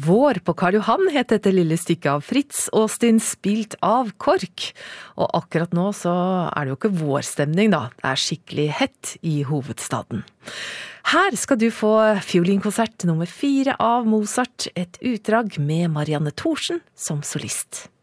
Vår på Karl Johan het dette lille stykket av Fritz Austin, spilt av KORK. Og akkurat nå så er det jo ikke vårstemning da, det er skikkelig hett i hovedstaden. Her skal du få fiolinkonsert nummer 4 av Mozart, et utdrag med Marianne Thorsen som solist.